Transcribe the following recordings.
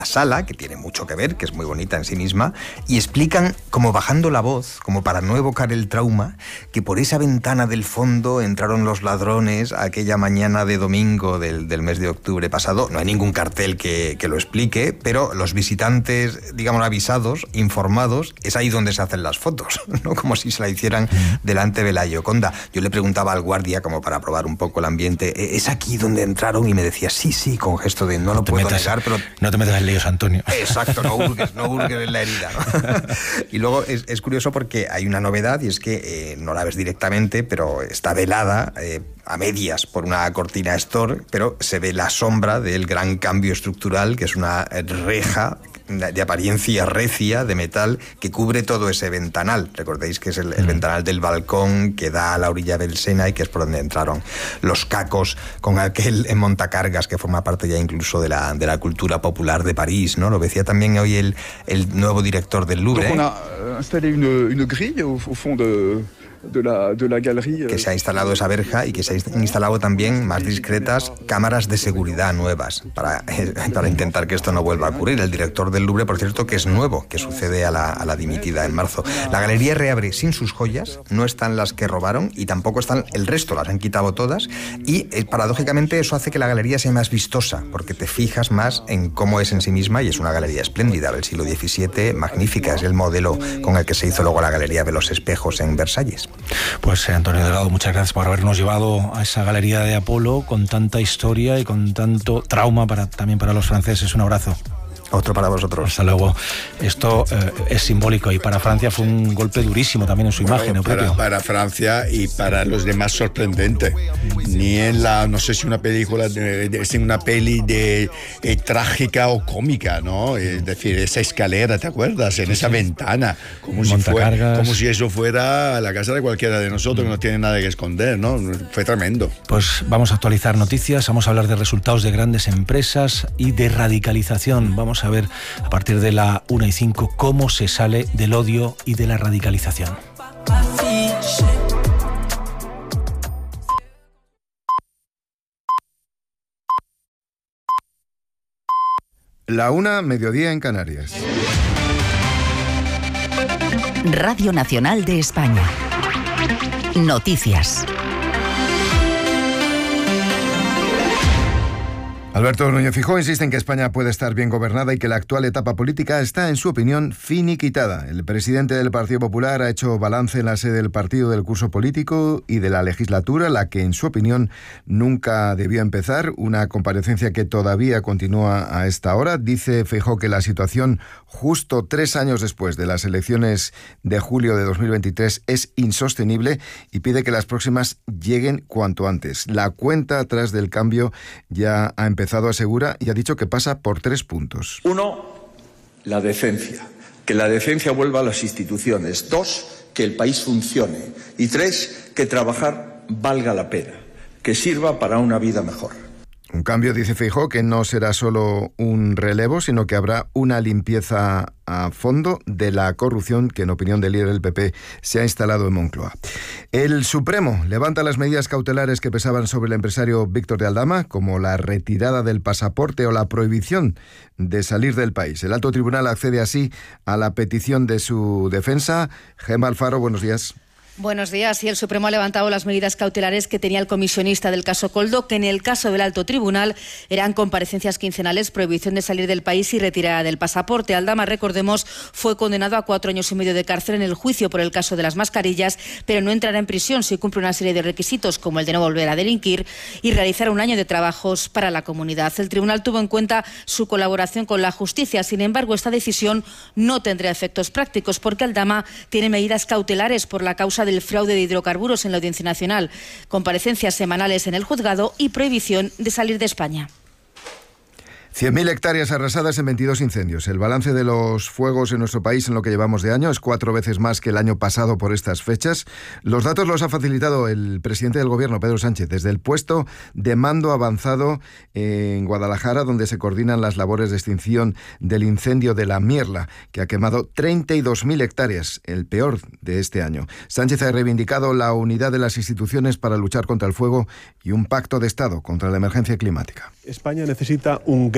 sala, que tiene mucho que ver, que es muy bonita en sí misma, y explican, como bajando la voz, como para no evocar el trauma, que por esa ventana del fondo entraron los ladrones aquella mañana de domingo del mes de octubre pasado. No hay ningún cartel que lo explique, pero los visitantes, digamos, avisados, informados, es ahí donde se hacen las fotos, ¿no? Como si se la hicieran delante de la Gioconda. Yo le preguntaba al guardia, como para probar un poco el ambiente, ¿es aquí donde entraron? Y me decía, sí, con gesto de no lo puedo negar, pero... No te metas en líos, Antonio. Exacto, no hurgues en la herida, ¿no? Y luego es curioso porque hay una novedad, y es que no la ves directamente, pero está velada a medias por una cortina Store, pero se ve la sombra del gran cambio estructural, que es una reja de apariencia recia, de metal, que cubre todo ese ventanal. Recordéis que es el ventanal del balcón que da a la orilla del Sena y que es por donde entraron los cacos con aquel montacargas que forma parte ya incluso de la cultura popular de París, ¿no? Lo decía también hoy el nuevo director del Louvre. Donc on a installé une grille au fond de la galerie. Que se ha instalado esa verja y que se han instalado también más discretas cámaras de seguridad nuevas para intentar que esto no vuelva a ocurrir. El director del Louvre, por cierto, que es nuevo, que sucede a la dimitida en marzo. La galería reabre sin sus joyas, no están las que robaron y tampoco están el resto, las han quitado todas, y paradójicamente eso hace que la galería sea más vistosa, porque te fijas más en cómo es en sí misma, y es una galería espléndida del siglo XVII, magnífica, es el modelo con el que se hizo luego la Galería de los Espejos en Versalles. Pues Antonio Delgado, muchas gracias por habernos llevado a esa galería de Apolo con tanta historia y con tanto trauma también para los franceses. Un abrazo. Otro para vosotros. Hasta luego. Esto es simbólico y para Francia fue un golpe durísimo también en su imagen. Para Francia y para los demás sorprendente. Ni en no sé si una película, es una peli trágica o cómica, ¿no? Es decir, esa escalera, ¿te acuerdas? En esa ventana, como si eso fuera la casa de cualquiera de nosotros, que no tiene nada que esconder, ¿no? Fue tremendo. Pues vamos a actualizar noticias, vamos a hablar de resultados de grandes empresas y de radicalización. Vamos a ver a partir de la 1:05 cómo se sale del odio y de la radicalización. La 1, mediodía en Canarias. Radio Nacional de España. Noticias. Alberto Núñez Feijóo insiste en que España puede estar bien gobernada y que la actual etapa política está, en su opinión, finiquitada. El presidente del Partido Popular ha hecho balance en la sede del partido del curso político y de la legislatura, la que, en su opinión, nunca debió empezar. Una comparecencia que todavía continúa a esta hora. Dice Feijóo que la situación, justo 3 años después de las elecciones de julio de 2023, es insostenible y pide que las próximas lleguen cuanto antes. La cuenta atrás del cambio ya ha empezado, asegura, y ha dicho que pasa por 3 puntos. 1, la decencia. Que la decencia vuelva a las instituciones. 2, que el país funcione. Y 3, que trabajar valga la pena. Que sirva para una vida mejor. Un cambio, dice Feijóo, que no será solo un relevo, sino que habrá una limpieza a fondo de la corrupción que, en opinión del líder del PP, se ha instalado en Moncloa. El Supremo levanta las medidas cautelares que pesaban sobre el empresario Víctor de Aldama, como la retirada del pasaporte o la prohibición de salir del país. El alto tribunal accede así a la petición de su defensa. Gemma Alfaro, buenos días. Buenos días. Y el Supremo ha levantado las medidas cautelares que tenía el comisionista del caso Koldo, que en el caso del Alto Tribunal eran comparecencias quincenales, prohibición de salir del país y retirada del pasaporte. Aldama, recordemos, fue condenado a 4 años y medio de cárcel en el juicio por el caso de las mascarillas, pero no entrará en prisión si cumple una serie de requisitos, como el de no volver a delinquir y realizar 1 año de trabajos para la comunidad. El tribunal tuvo en cuenta su colaboración con la justicia. Sin embargo, esta decisión no tendrá efectos prácticos porque Aldama tiene medidas cautelares por la causa del fraude de hidrocarburos en la Audiencia Nacional, comparecencias semanales en el juzgado y prohibición de salir de España. 100.000 hectáreas arrasadas en 22 incendios. El balance de los fuegos en nuestro país en lo que llevamos de año es 4 veces más que el año pasado por estas fechas. Los datos los ha facilitado el presidente del Gobierno, Pedro Sánchez, desde el puesto de mando avanzado en Guadalajara, donde se coordinan las labores de extinción del incendio de la Mierla, que ha quemado 32.000 hectáreas, el peor de este año. Sánchez ha reivindicado la unidad de las instituciones para luchar contra el fuego y un pacto de Estado contra la emergencia climática. España necesita un gran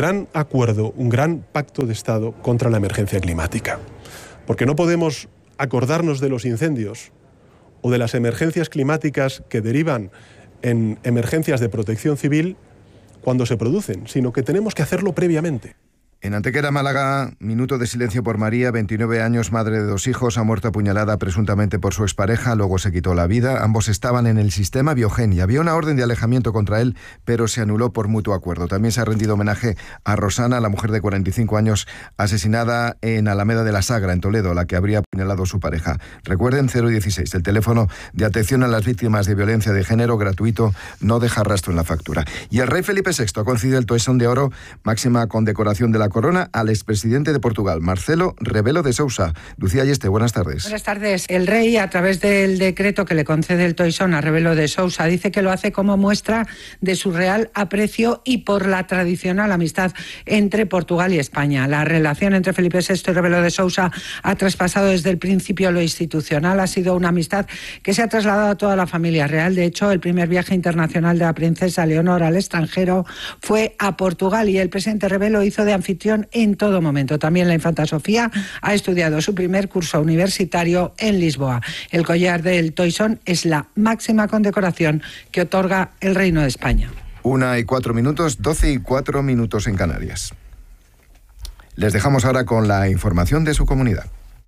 gran acuerdo, un gran pacto de Estado contra la emergencia climática. Porque no podemos acordarnos de los incendios o de las emergencias climáticas que derivan en emergencias de protección civil cuando se producen, sino que tenemos que hacerlo previamente. En Antequera, Málaga, minuto de silencio por María, 29 años, madre de 2 hijos, ha muerto apuñalada presuntamente por su expareja, luego se quitó la vida. Ambos estaban en el sistema Biogen y había una orden de alejamiento contra él, pero se anuló por mutuo acuerdo. También se ha rendido homenaje a Rosana, la mujer de 45 años, asesinada en Alameda de la Sagra, en Toledo, la que habría apuñalado a su pareja. Recuerden, 016, el teléfono de atención a las víctimas de violencia de género, gratuito, no deja rastro en la factura. Y el rey Felipe VI ha concedido el Toisón de Oro, máxima condecoración de la corona, al expresidente de Portugal, Marcelo Rebelo de Sousa. Lucía Ayeste, buenas tardes. Buenas tardes. El rey, a través del decreto que le concede el Toisón a Rebelo de Sousa, dice que lo hace como muestra de su real aprecio y por la tradicional amistad entre Portugal y España. La relación entre Felipe VI y Rebelo de Sousa ha traspasado desde el principio lo institucional. Ha sido una amistad que se ha trasladado a toda la familia real. De hecho, el primer viaje internacional de la princesa Leonor al extranjero fue a Portugal y el presidente Rebelo hizo de anfitrión en todo momento. También la infanta Sofía ha estudiado su primer curso universitario en Lisboa. El collar del Toisón es la máxima condecoración que otorga el Reino de España. 1:04, 12:04 en Canarias. Les dejamos ahora con la información de su comunidad.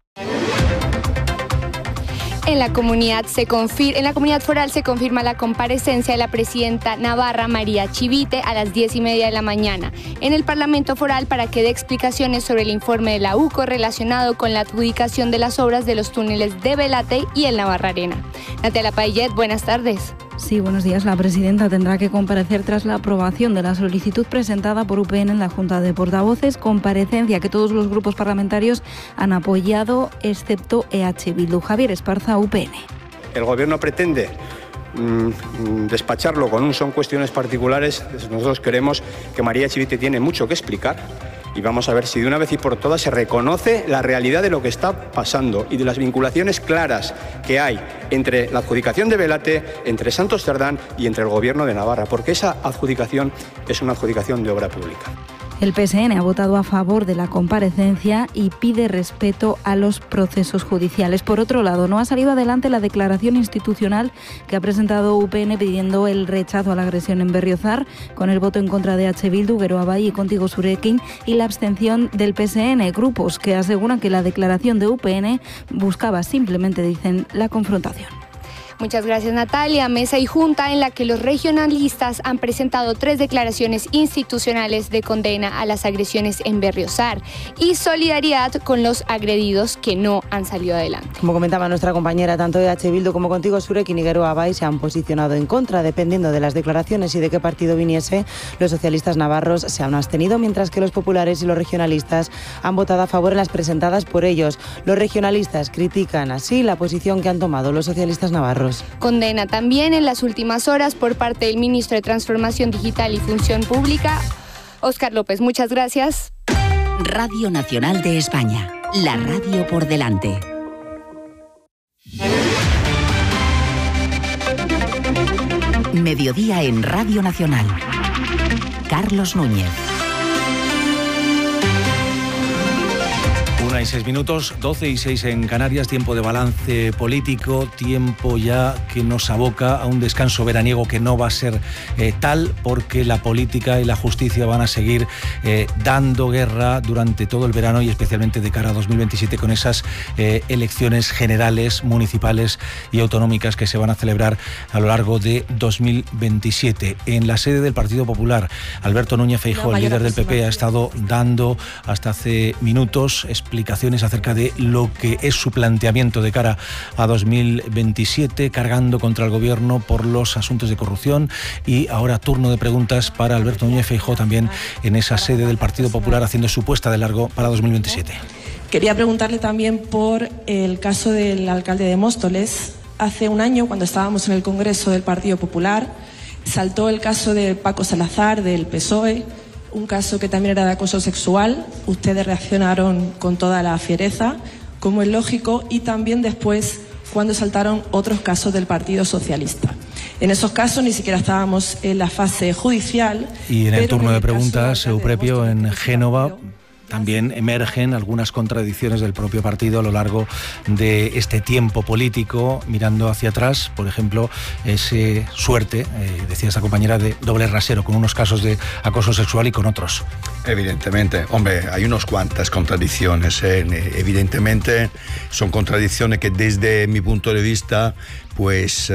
En la comunidad foral se confirma la comparecencia de la presidenta navarra María Chivite a las 10:30 de la mañana en el Parlamento Foral para que dé explicaciones sobre el informe de la UCO relacionado con la adjudicación de las obras de los túneles de Velate y el Navarra-Arena. Natalia Payet, buenas tardes. Sí, buenos días. La presidenta tendrá que comparecer tras la aprobación de la solicitud presentada por UPN en la Junta de Portavoces, comparecencia que todos los grupos parlamentarios han apoyado, excepto EH Bildu. Javier Esparza, UPN. El Gobierno pretende despacharlo son cuestiones particulares. Nosotros creemos que María Chivite tiene mucho que explicar y vamos a ver si de una vez y por todas se reconoce la realidad de lo que está pasando y de las vinculaciones claras que hay entre la adjudicación de Velate, entre Santos Cerdán y entre el Gobierno de Navarra, porque esa adjudicación es una adjudicación de obra pública. El PSN ha votado a favor de la comparecencia y pide respeto a los procesos judiciales. Por otro lado, no ha salido adelante la declaración institucional que ha presentado UPN pidiendo el rechazo a la agresión en Berriozar, con el voto en contra de H. Bildu, Geroa Bai y Contigo Zurekin, y la abstención del PSN, grupos que aseguran que la declaración de UPN buscaba simplemente, dicen, la confrontación. Muchas gracias, Natalia. Mesa y Junta en la que los regionalistas han presentado 3 declaraciones institucionales de condena a las agresiones en Berriozar y solidaridad con los agredidos que no han salido adelante. Como comentaba nuestra compañera, tanto EH Bildu como Contigo Zurekin y Geroa Bai se han posicionado en contra, dependiendo de las declaraciones y de qué partido viniese. Los socialistas navarros se han abstenido, mientras que los populares y los regionalistas han votado a favor en las presentadas por ellos. Los regionalistas critican así la posición que han tomado los socialistas navarros. Condena también en las últimas horas por parte del ministro de Transformación Digital y Función Pública, Óscar López. Muchas gracias. Radio Nacional de España, la radio por delante. Mediodía en Radio Nacional. Carlos Núñez. 1:06, 12:06 en Canarias, tiempo de balance político, tiempo ya que nos aboca a un descanso veraniego que no va a ser tal, porque la política y la justicia van a seguir dando guerra durante todo el verano y especialmente de cara a 2027 con esas elecciones generales, municipales y autonómicas que se van a celebrar a lo largo de 2027. En la sede del Partido Popular, Alberto Núñez Feijóo, el líder del PP, ha estado dando hasta hace minutos explicaciones acerca de lo que es su planteamiento de cara a 2027, cargando contra el gobierno por los asuntos de corrupción. Y ahora turno de preguntas para Alberto Núñez Feijóo, también en esa sede del Partido Popular, haciendo su puesta de largo para 2027. Quería preguntarle también por el caso del alcalde de Móstoles. Hace un año, cuando estábamos en el Congreso del Partido Popular, saltó el caso de Paco Salazar, del PSOE, un caso que también era de acoso sexual. Ustedes reaccionaron con toda la fiereza, como es lógico, y también después cuando saltaron otros casos del Partido Socialista. En esos casos ni siquiera estábamos en la fase judicial. Y en el turno de preguntas, Euprepio, en Génova también emergen algunas contradicciones del propio partido a lo largo de este tiempo político, mirando hacia atrás, por ejemplo, ese suerte, decía esta compañera, de doble rasero, con unos casos de acoso sexual y con otros. Evidentemente, hombre, hay unas cuantas contradicciones, evidentemente son contradicciones que desde mi punto de vista, pues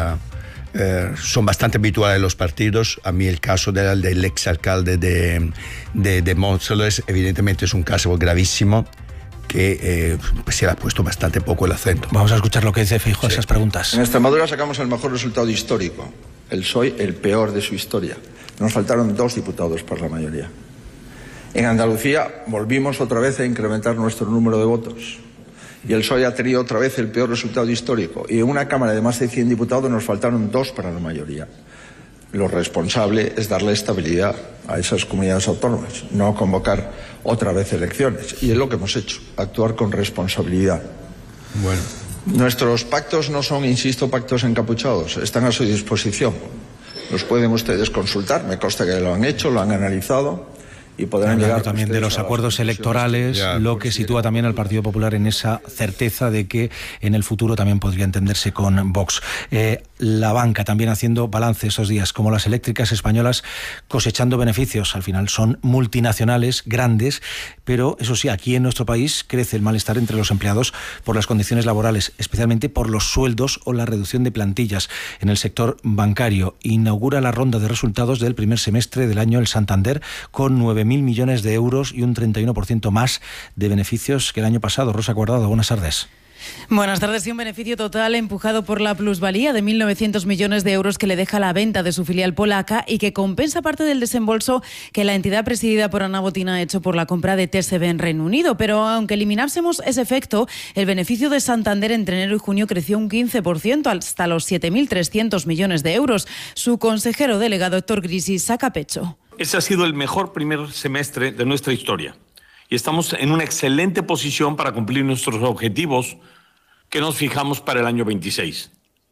son bastante habituales en los partidos. A mí el caso del exalcalde de Móstoles evidentemente es un caso gravísimo que se le ha puesto bastante poco el acento. Vamos a escuchar lo que dice Feijóo a esas preguntas. En Extremadura sacamos el mejor resultado histórico. El PSOE el peor de su historia. Nos faltaron 2 diputados por la mayoría. En Andalucía volvimos otra vez a incrementar nuestro número de votos. Y el PSOE ha tenido otra vez el peor resultado histórico. Y en una Cámara de más de 100 diputados nos faltaron 2 para la mayoría. Lo responsable es darle estabilidad a esas comunidades autónomas, no convocar otra vez elecciones. Y es lo que hemos hecho, actuar con responsabilidad. Bueno. Nuestros pactos no son, insisto, pactos encapuchados. Están a su disposición. Los pueden ustedes consultar. Me consta que lo han hecho, lo han analizado. Y podrán llegar también de los acuerdos electorales, lo que sitúa también al Partido Popular en esa certeza de que en el futuro también podría entenderse con Vox. La banca también haciendo balance esos días, como las eléctricas españolas cosechando beneficios. Al final son multinacionales grandes, pero eso sí, aquí en nuestro país crece el malestar entre los empleados por las condiciones laborales, especialmente por los sueldos o la reducción de plantillas. En el sector bancario inaugura la ronda de resultados del primer semestre del año el Santander con 9.000 millones de euros y un 31% más de beneficios que el año pasado. Rosa Guardado, buenas tardes. Buenas tardes. Y un beneficio total empujado por la plusvalía de 1.900 millones de euros que le deja la venta de su filial polaca y que compensa parte del desembolso que la entidad presidida por Ana Botín ha hecho por la compra de TSB en Reino Unido. Pero aunque eliminásemos ese efecto, el beneficio de Santander entre enero y junio creció un 15% hasta los 7.300 millones de euros. Su consejero delegado Héctor Grisi saca pecho. Ese ha sido el mejor primer semestre de nuestra historia y estamos en una excelente posición para cumplir nuestros objetivos que nos fijamos para el año 26.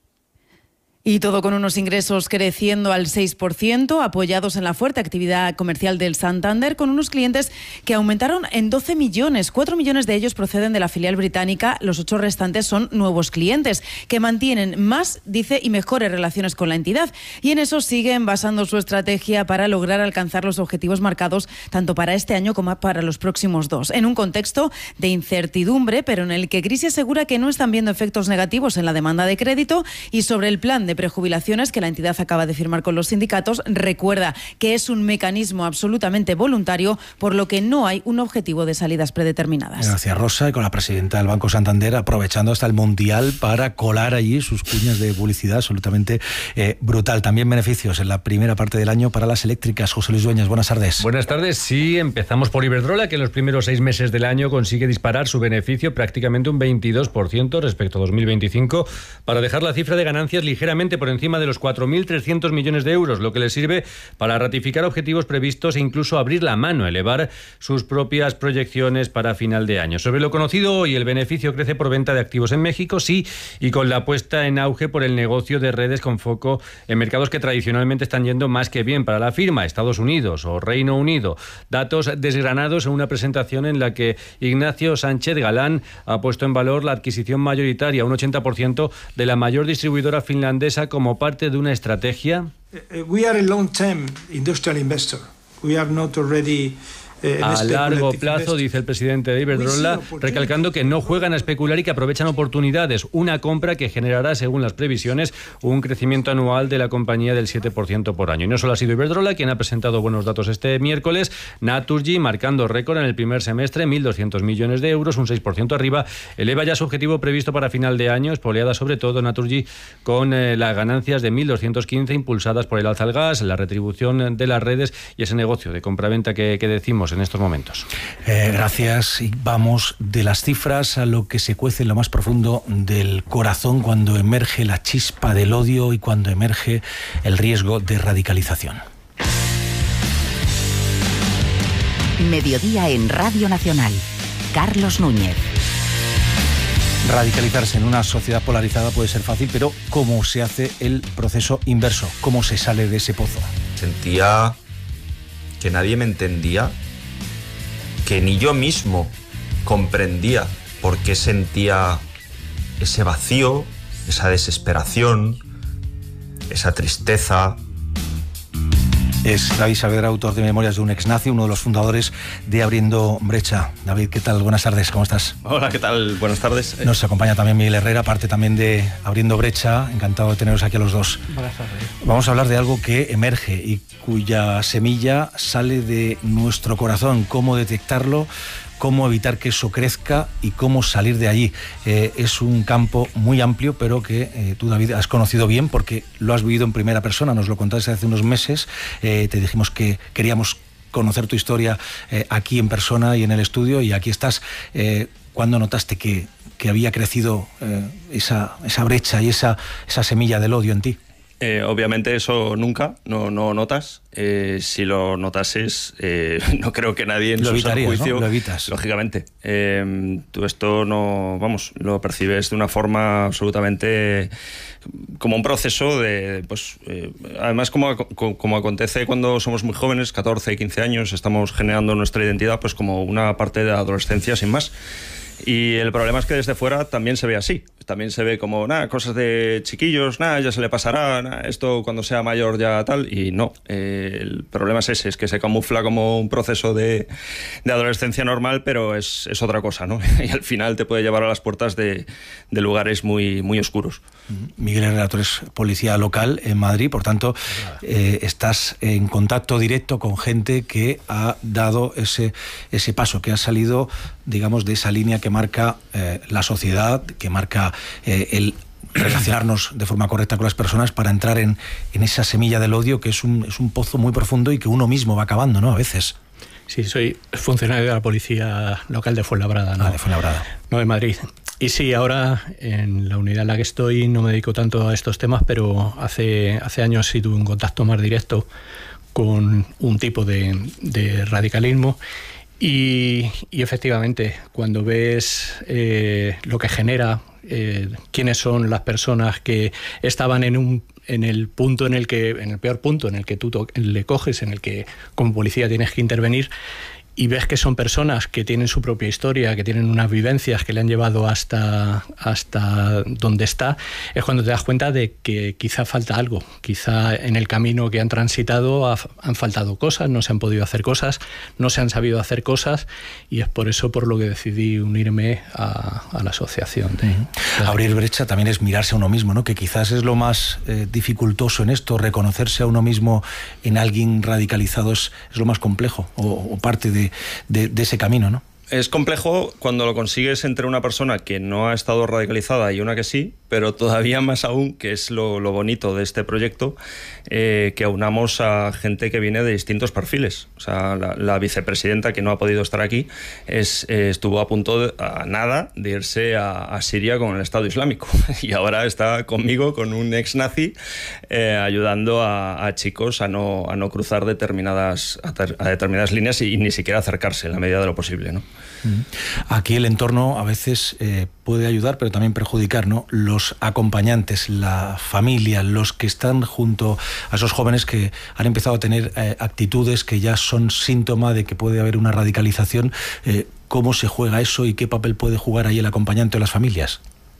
Y todo con unos ingresos creciendo al 6%, apoyados en la fuerte actividad comercial del Santander, con unos clientes que aumentaron en 12 millones. 4 millones de ellos proceden de la filial británica, los 8 restantes son nuevos clientes, que mantienen más, dice, y mejores relaciones con la entidad. Y en eso siguen basando su estrategia para lograr alcanzar los objetivos marcados tanto para este año como para los próximos 2. En un contexto de incertidumbre, pero en el que Grisi asegura que no están viendo efectos negativos en la demanda de crédito, y sobre el plan de prejubilaciones que la entidad acaba de firmar con los sindicatos, recuerda que es un mecanismo absolutamente voluntario, por lo que no hay un objetivo de salidas predeterminadas. Gracias, Rosa. Y con la presidenta del Banco Santander aprovechando hasta el Mundial para colar allí sus cuñas de publicidad absolutamente brutal. También beneficios en la primera parte del año para las eléctricas. José Luis Dueñas, buenas tardes. Buenas tardes. Sí, empezamos por Iberdrola, que en los primeros 6 meses del año consigue disparar su beneficio prácticamente un 22% respecto a 2025, para dejar la cifra de ganancias ligeramente por encima de los 4.300 millones de euros, lo que le sirve para ratificar objetivos previstos e incluso abrir la mano, elevar sus propias proyecciones para final de año. Sobre lo conocido hoy, el beneficio crece por venta de activos en México, sí, y con la puesta en auge por el negocio de redes con foco en mercados que tradicionalmente están yendo más que bien para la firma, Estados Unidos o Reino Unido. Datos desgranados en una presentación en la que Ignacio Sánchez Galán ha puesto en valor la adquisición mayoritaria, un 80% de la mayor distribuidora finlandesa, como parte de una estrategia. We are a long-term industrial investor. We are not already a largo plazo, dice el presidente de Iberdrola, recalcando que no juegan a especular y que aprovechan oportunidades. Una compra que generará, según las previsiones, un crecimiento anual de la compañía del 7% por año. Y no solo ha sido Iberdrola quien ha presentado buenos datos este miércoles. Naturgy, marcando récord en el primer semestre, 1.200 millones de euros, un 6% arriba, eleva ya su objetivo previsto para final de año, espoleada sobre todo Naturgy con las ganancias de 1.215 impulsadas por el alza al gas, la retribución de las redes y ese negocio de compraventa que decimos en estos momentos. Gracias. Y vamos de las cifras a lo que se cuece en lo más profundo del corazón cuando emerge la chispa del odio y cuando emerge el riesgo de radicalización. Mediodía en Radio Nacional. Carlos Núñez. Radicalizarse en una sociedad polarizada puede ser fácil, pero ¿cómo se hace el proceso inverso? ¿Cómo se sale de ese pozo? Sentía que nadie me entendía, que ni yo mismo comprendía por qué sentía ese vacío, esa desesperación, esa tristeza. Es David Saavedra, autor de Memorias de un ex-nazi, uno de los fundadores de Abriendo Brecha. David, ¿qué tal? Buenas tardes, ¿cómo estás? Hola, ¿qué tal? Buenas tardes. Nos acompaña también Miguel Herrera, parte también de Abriendo Brecha. Encantado de teneros aquí a los dos. Buenas tardes. Vamos a hablar de algo que emerge y cuya semilla sale de nuestro corazón. ¿Cómo detectarlo? Cómo evitar que eso crezca y cómo salir de allí. Es un campo muy amplio, pero que tú, David, has conocido bien porque lo has vivido en primera persona. Nos lo contaste hace unos meses. Te dijimos que queríamos conocer tu historia aquí en persona y en el estudio, y aquí estás. ¿Cuándo notaste que había crecido esa brecha y esa semilla del odio en ti? Obviamente eso nunca, no notas. Si lo notases, no creo que nadie en su sano juicio... ¿no? Lo evitas. Lógicamente. Tú esto lo percibes de una forma absolutamente... como un proceso de... además, como acontece cuando somos muy jóvenes, 14, 15 años, estamos generando nuestra identidad pues como una parte de la adolescencia sin más. Y el problema es que desde fuera también se ve así. También se ve como, cosas de chiquillos, ya se le pasará, esto cuando sea mayor ya tal. Y no, el problema es ese, es que se camufla como un proceso de adolescencia normal, pero es otra cosa, ¿no? Y al final te puede llevar a las puertas de lugares muy, muy oscuros. Miguel Herrera, tú eres policía local en Madrid, por tanto, estás en contacto directo con gente que ha dado ese paso, que ha salido, digamos, de esa línea que marca la sociedad, que marca el relacionarnos de forma correcta con las personas para entrar en esa semilla del odio, que es un pozo muy profundo y que uno mismo va acabando, ¿no? A veces. Sí, soy funcionario de la policía local de Fuenlabrada, ¿no? De Fuenlabrada. No, de Madrid. Y sí, ahora en la unidad en la que estoy no me dedico tanto a estos temas, pero hace años sí tuve un contacto más directo con un tipo de radicalismo. Y efectivamente, cuando ves lo que genera, quiénes son las personas que estaban en el peor punto en el que tú le coges, en el que como policía tienes que intervenir, y ves que son personas que tienen su propia historia, que tienen unas vivencias que le han llevado hasta donde está, es cuando te das cuenta de que quizá falta algo, quizá en el camino que han transitado han faltado cosas, no se han podido hacer cosas, no se han sabido hacer cosas, y es por eso por lo que decidí unirme a la asociación. Abrir brecha también es mirarse a uno mismo, ¿no? Que quizás es lo más dificultoso en esto, reconocerse a uno mismo en alguien radicalizado es lo más complejo, o parte de ese camino, ¿no? Es complejo cuando lo consigues entre una persona que no ha estado radicalizada y una que sí, pero todavía más aún, que es lo bonito de este proyecto, que aunamos a gente que viene de distintos perfiles. O sea, la vicepresidenta, que no ha podido estar aquí, estuvo a punto a nada de irse a Siria con el Estado Islámico, y ahora está conmigo, con un ex-nazi, ayudando a chicos a no cruzar determinadas líneas y ni siquiera acercarse en la medida de lo posible, ¿no? Aquí el entorno a veces puede ayudar, pero también perjudicar, ¿no? Los acompañantes, la familia, los que están junto a esos jóvenes que han empezado a tener actitudes que ya son síntoma de que puede haber una radicalización. ¿Cómo se juega eso y qué papel puede jugar ahí el acompañante o las familias?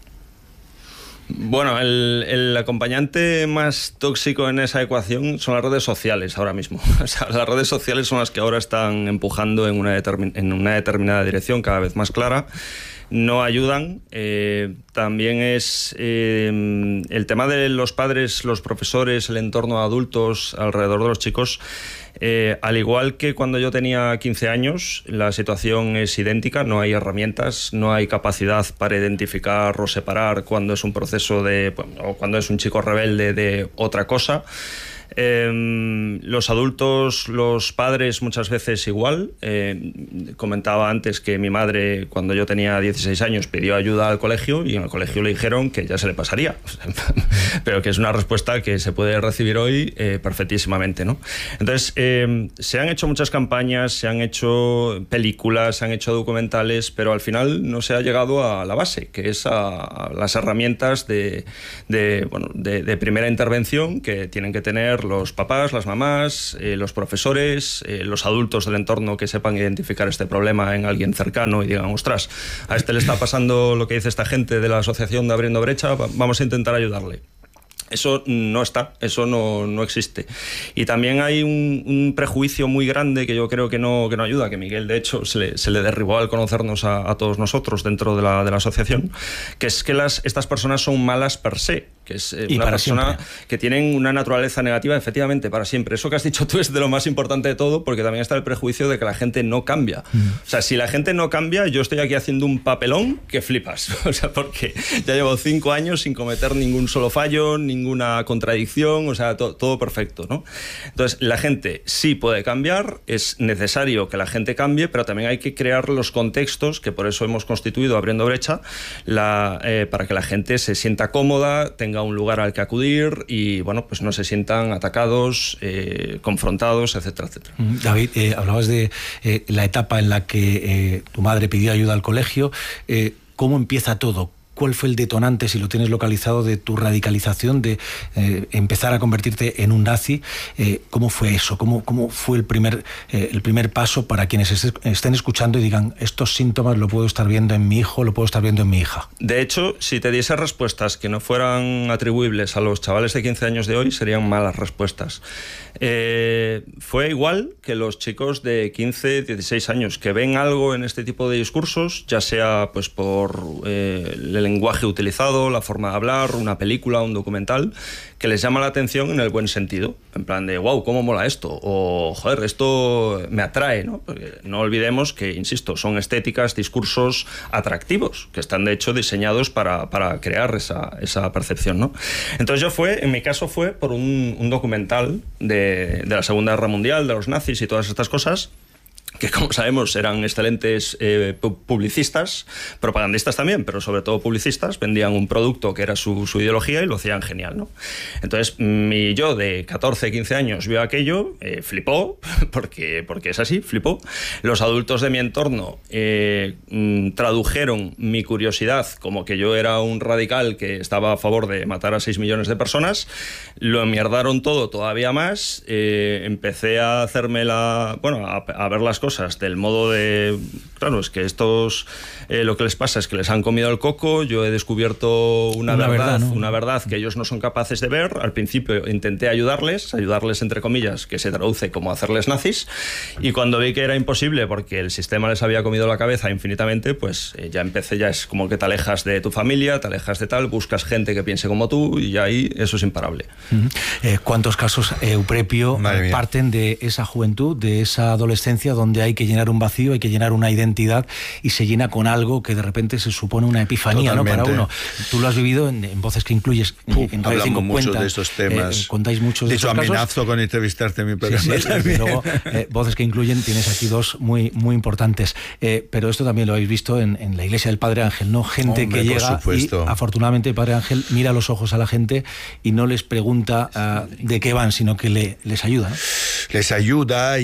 Bueno, el acompañante más tóxico en esa ecuación son las redes sociales ahora mismo. O sea, las redes sociales son las que ahora están empujando en una determinada dirección cada vez más clara. No ayudan. También es el tema de los padres, los profesores, el entorno de adultos alrededor de los chicos. Al igual que cuando yo tenía 15 años, la situación es idéntica, no hay herramientas, no hay capacidad para identificar o separar cuando es un proceso o cuando es un chico rebelde de otra cosa. Los adultos, los padres muchas veces igual. Comentaba antes que mi madre, cuando yo tenía 16 años, pidió ayuda al colegio y en el colegio le dijeron que ya se le pasaría. Pero que es una respuesta que se puede recibir hoy perfectísimamente, ¿no? Entonces, se han hecho muchas campañas, se han hecho películas, se han hecho documentales, pero al final no se ha llegado a la base, que es a las herramientas de primera intervención que tienen que tener los papás, las mamás, los profesores, los adultos del entorno que sepan identificar este problema en alguien cercano y digan, ostras, a este le está pasando lo que dice esta gente de la asociación de Abriendo Brecha, vamos a intentar ayudarle. Eso no está, eso no existe. Y también hay un prejuicio muy grande que yo creo que no ayuda, que Miguel de hecho se le derribó al conocernos a todos nosotros dentro de la asociación, que es que estas personas son malas per se, que es una persona siempre, que tienen una naturaleza negativa, efectivamente, para siempre. Eso que has dicho tú es de lo más importante de todo, porque también está el prejuicio de que la gente no cambia. O sea, si la gente no cambia, yo estoy aquí haciendo un papelón que flipas. O sea, porque ya llevo 5 años sin cometer ningún solo fallo, ninguna contradicción, o sea, todo perfecto, ¿no? Entonces, la gente sí puede cambiar, es necesario que la gente cambie, pero también hay que crear los contextos, que por eso hemos constituido Abriendo Brecha, para que la gente se sienta cómoda, tenga un lugar al que acudir y, bueno, pues no se sientan atacados, confrontados, etcétera, etcétera. David, hablabas de la etapa en la que tu madre pidió ayuda al colegio. ¿Cómo empieza todo? ¿Cuál fue el detonante, si lo tienes localizado, de tu radicalización, de empezar a convertirte en un nazi? ¿Cómo fue eso? ¿Cómo fue el primer paso para quienes estén escuchando y digan, estos síntomas lo puedo estar viendo en mi hijo, lo puedo estar viendo en mi hija? De hecho, si te diese respuestas que no fueran atribuibles a los chavales de 15 años de hoy, serían malas respuestas. Fue igual que los chicos de 15, 16 años, que ven algo en este tipo de discursos, ya sea pues por el lenguaje utilizado, la forma de hablar, una película, un documental, que les llama la atención en el buen sentido, en plan de wow, cómo mola esto, o joder, esto me atrae, ¿no? Porque no olvidemos que, insisto, son estéticas, discursos atractivos, que están de hecho diseñados para crear esa percepción, ¿no? Entonces en mi caso fue por un documental de la Segunda Guerra Mundial, de los nazis y todas estas cosas, que como sabemos eran excelentes publicistas, propagandistas también, pero sobre todo publicistas, vendían un producto que era su ideología y lo hacían genial, ¿no? Entonces mi yo de 14, 15 años vio aquello, flipó, porque es así, flipó. Los adultos de mi entorno tradujeron mi curiosidad como que yo era un radical que estaba a favor de matar a 6 millones de personas, lo enmierdaron todo todavía más, empecé a hacerme a ver las cosas del modo de, claro, es que estos lo que les pasa es que les han comido el coco, yo he descubierto una verdad, ¿no? Una verdad que ellos no son capaces de ver. Al principio intenté ayudarles entre comillas, que se traduce como hacerles nazis, y cuando vi que era imposible porque el sistema les había comido la cabeza infinitamente, pues ya es como que te alejas de tu familia, te alejas de tal, buscas gente que piense como tú y ahí eso es imparable. ¿Cuántos casos, Euprepio, parten de esa juventud, de esa adolescencia donde hay que llenar un vacío, hay que llenar una identidad y se llena con algo que de repente se supone una epifanía, ¿no? Para uno. Tú lo has vivido en Voces que Incluyes. Hablamos mucho de estos temas. Contáis muchos de hecho, esos amenazo casos. Con entrevistarte en mi programa. Sí, luego, Voces que Incluyen, tienes aquí dos muy importantes. Pero esto también lo habéis visto en la iglesia del Padre Ángel, ¿no? Gente que llega y, afortunadamente, el Padre Ángel mira a los ojos a la gente y no les pregunta de qué van, sino que les ayuda, ¿no? Les ayuda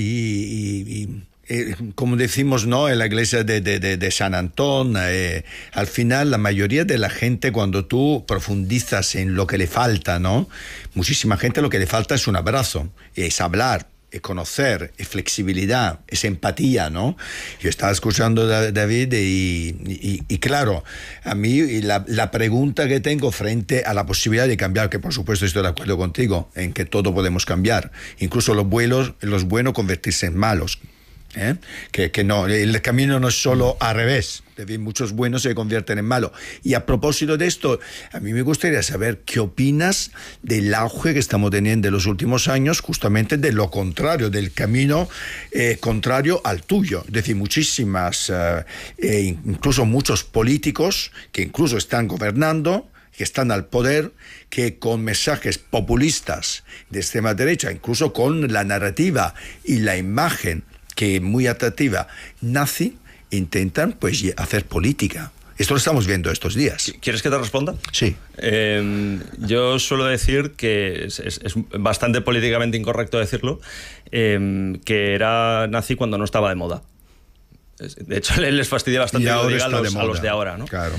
y como decimos, ¿no?, en la iglesia de San Antón, al final la mayoría de la gente, cuando tú profundizas en lo que le falta, ¿no?, muchísima gente lo que le falta es un abrazo, es hablar, es conocer, es flexibilidad, es empatía, ¿no? Yo estaba escuchando a David y claro, a mí la pregunta que tengo frente a la posibilidad de cambiar, que por supuesto estoy de acuerdo contigo, en que todo podemos cambiar, incluso los buenos convertirse en malos. Que no, el camino no es solo al revés, muchos buenos se convierten en malos. Y a propósito de esto, a mí me gustaría saber qué opinas del auge que estamos teniendo en los últimos años, justamente de lo contrario, del camino contrario al tuyo. Es decir, incluso muchos políticos que incluso están gobernando, que están al poder, que con mensajes populistas de extrema derecha, incluso con la narrativa y la imagen que es muy atractiva nazi, intentan pues hacer política. Esto lo estamos viendo estos días. ¿Quieres que te responda? Sí. Yo suelo decir que es bastante políticamente incorrecto decirlo, que era nazi cuando no estaba de moda. De hecho, les fastidia bastante que lo diga a los de ahora, ¿no? Claro.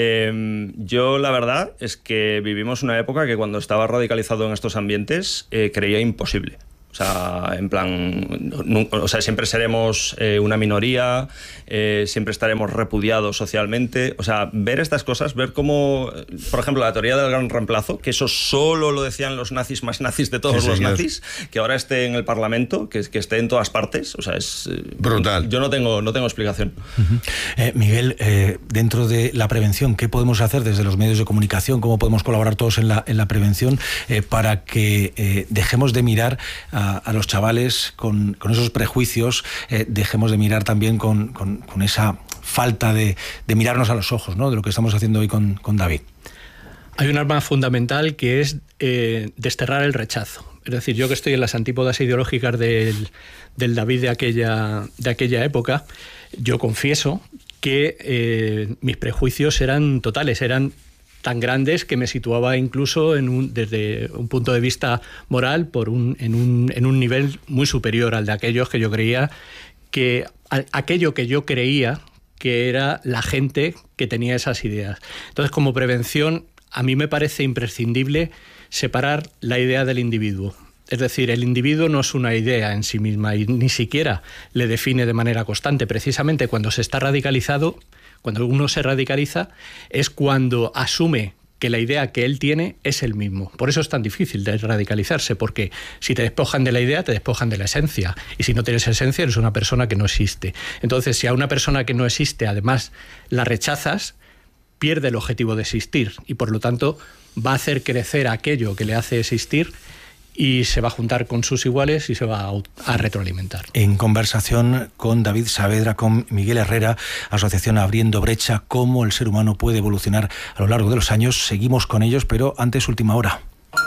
Yo la verdad es que vivimos una época que cuando estaba radicalizado en estos ambientes creía imposible. O sea, en plan, siempre seremos una minoría, siempre estaremos repudiados socialmente. O sea, ver estas cosas, ver cómo, por ejemplo, la teoría del gran reemplazo, que eso solo lo decían los nazis más nazis de todos los nazis, que ahora esté en el Parlamento, que esté en todas partes, o sea, es brutal. Yo no tengo explicación. Miguel, dentro de la prevención, ¿qué podemos hacer desde los medios de comunicación? ¿Cómo podemos colaborar todos en la prevención para que dejemos de mirar a los chavales con esos prejuicios, dejemos de mirar también con esa falta de mirarnos a los ojos, ¿no? De lo que estamos haciendo hoy con David? Hay un arma fundamental que es desterrar el rechazo. Es decir, yo que estoy en las antípodas ideológicas del David de aquella época, yo confieso que mis prejuicios eran totales, eran tan grandes que me situaba incluso desde un punto de vista moral en un nivel muy superior al de aquellos que yo creía que aquello que yo creía que era la gente que tenía esas ideas. Entonces, como prevención, a mí me parece imprescindible separar la idea del individuo. Es decir, el individuo no es una idea en sí misma y ni siquiera le define de manera constante. Precisamente cuando se está radicalizado, cuando uno se radicaliza, es cuando asume que la idea que él tiene es el mismo. Por eso es tan difícil de radicalizarse, porque si te despojan de la idea, te despojan de la esencia. Y si no tienes esencia, eres una persona que no existe. Entonces, si a una persona que no existe, además, la rechazas, pierde el objetivo de existir y, por lo tanto, va a hacer crecer aquello que le hace existir y se va a juntar con sus iguales y se va a retroalimentar. En conversación con David Saavedra, con Miguel Herrera, Asociación Abriendo Brecha, cómo el ser humano puede evolucionar a lo largo de los años. Seguimos con ellos, pero antes, última hora.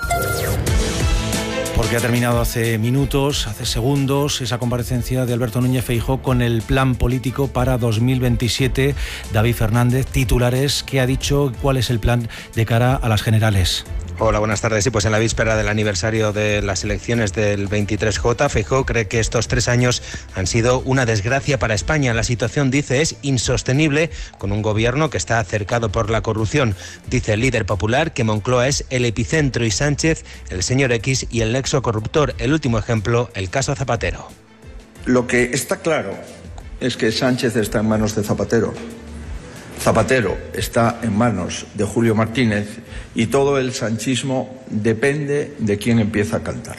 Porque ha terminado hace minutos, hace segundos, esa comparecencia de Alberto Núñez Feijóo con el plan político para 2027. David Fernández, titulares, ¿qué ha dicho? ¿Cuál es el plan de cara a las generales? Hola, buenas tardes. Sí, pues en la víspera del aniversario de las elecciones del 23J, Feijóo cree que estos 3 años han sido una desgracia para España. La situación, dice, es insostenible con un gobierno que está cercado por la corrupción. Dice el líder popular que Moncloa es el epicentro y Sánchez, el señor X y el nexo corruptor. El último ejemplo, el caso Zapatero. Lo que está claro es que Sánchez está en manos de Zapatero. Zapatero está en manos de Julio Martínez y todo el sanchismo depende de quién empieza a cantar.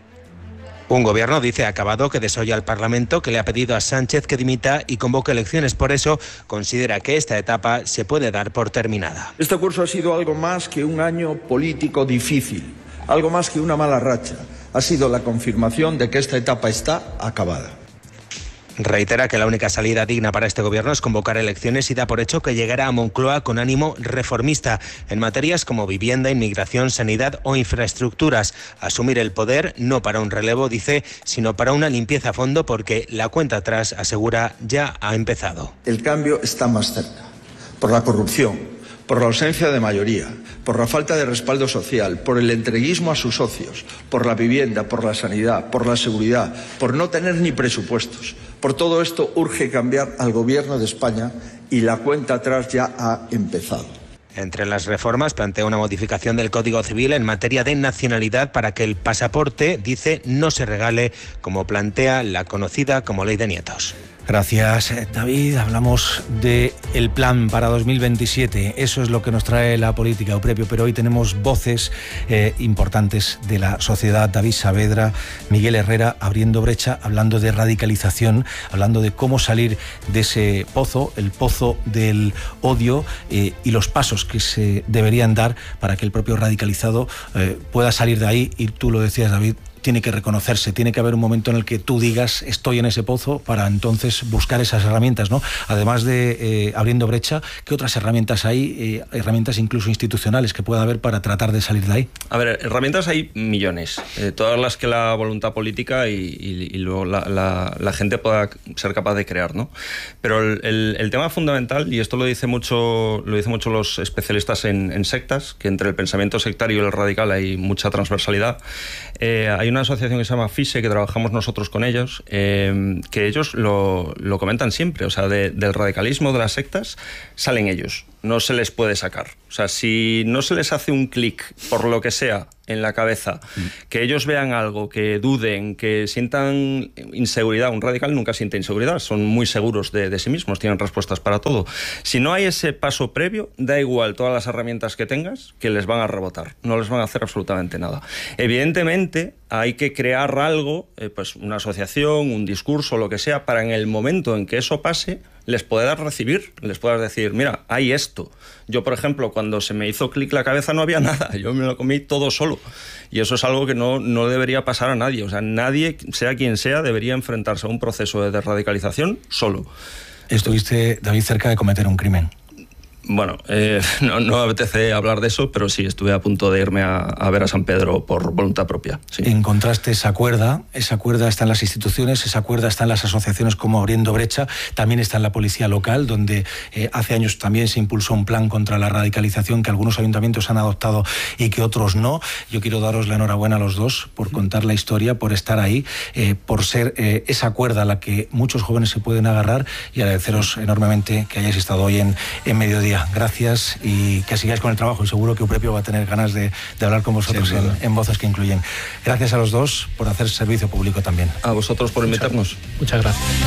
Un gobierno, dice, acabado, que desolla al Parlamento, que le ha pedido a Sánchez que dimita y convoque elecciones. Por eso considera que esta etapa se puede dar por terminada. Este curso ha sido algo más que un año político difícil, algo más que una mala racha. Ha sido la confirmación de que esta etapa está acabada. Reitera que la única salida digna para este gobierno es convocar elecciones y da por hecho que llegará a Moncloa con ánimo reformista en materias como vivienda, inmigración, sanidad o infraestructuras. Asumir el poder no para un relevo, dice, sino para una limpieza a fondo, porque la cuenta atrás, asegura, ya ha empezado. El cambio está más cerca, por la corrupción, por la ausencia de mayoría, por la falta de respaldo social, por el entreguismo a sus socios, por la vivienda, por la sanidad, por la seguridad, por no tener ni presupuestos. Por todo esto urge cambiar al gobierno de España y la cuenta atrás ya ha empezado. Entre las reformas plantea una modificación del Código Civil en materia de nacionalidad para que el pasaporte, dice, no se regale, como plantea la conocida como Ley de Nietos. Gracias, David. Hablamos del plan para 2027. Eso es lo que nos trae la política, Euprepio, pero hoy tenemos voces importantes de la sociedad. David Saavedra, Miguel Herrera, Abriendo Brecha, hablando de radicalización, hablando de cómo salir de ese pozo, el pozo del odio, y los pasos que se deberían dar para que el propio radicalizado pueda salir de ahí. Y tú lo decías, David, tiene que reconocerse, tiene que haber un momento en el que tú digas estoy en ese pozo para entonces buscar esas herramientas, ¿no? Además de Abriendo Brecha, ¿qué otras herramientas hay, herramientas incluso institucionales que pueda haber para tratar de salir de ahí? A ver, herramientas hay millones, todas las que la voluntad política y luego la gente pueda ser capaz de crear, ¿no? Pero el tema fundamental, y esto lo dicen mucho los especialistas en sectas, que entre el pensamiento sectario y el radical hay mucha transversalidad. Hay una asociación que se llama FISE, que trabajamos nosotros con ellos, que ellos lo comentan siempre, o sea, del radicalismo, de las sectas, salen ellos, no se les puede sacar. O sea, si no se les hace un clic, por lo que sea, en la cabeza, que ellos vean algo, que duden, que sientan inseguridad. Un radical nunca siente inseguridad, son muy seguros de sí mismos, tienen respuestas para todo. Si no hay ese paso previo, da igual todas las herramientas que tengas, que les van a rebotar, no les van a hacer absolutamente nada. Evidentemente, hay que crear algo, pues una asociación, un discurso, lo que sea, para en el momento en que eso pase, les puedas recibir, les puedas decir, mira, hay esto. Yo, por ejemplo, cuando se me hizo clic la cabeza no había nada, yo me lo comí todo solo. Y eso es algo que no debería pasar a nadie. O sea, nadie, sea quien sea, debería enfrentarse a un proceso de desradicalización solo. Estuviste, David, cerca de cometer un crimen. Bueno, no me apetece hablar de eso, pero sí, estuve a punto de irme a ver a San Pedro por voluntad propia. Sí. Encontraste esa cuerda está en las instituciones, esa cuerda está en las asociaciones como Abriendo Brecha, también está en la policía local, donde hace años también se impulsó un plan contra la radicalización que algunos ayuntamientos han adoptado y que otros no. Yo quiero daros la enhorabuena a los dos por contar la historia, por estar ahí, por ser esa cuerda a la que muchos jóvenes se pueden agarrar, y agradeceros enormemente que hayáis estado hoy en Mediodía. Gracias y que sigáis con el trabajo, y seguro que Euprepio va a tener ganas de hablar con vosotros en Voces que Incluyen. Gracias a los dos por hacer servicio público también. A vosotros por invitarnos. Muchas gracias.